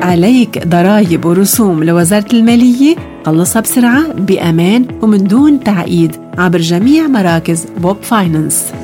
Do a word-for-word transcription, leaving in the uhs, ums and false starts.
عليك ضرائب ورسوم لوزارة المالية، خلصها بسرعة بأمان ومن دون تعقيد عبر جميع مراكز بوب فاينانس.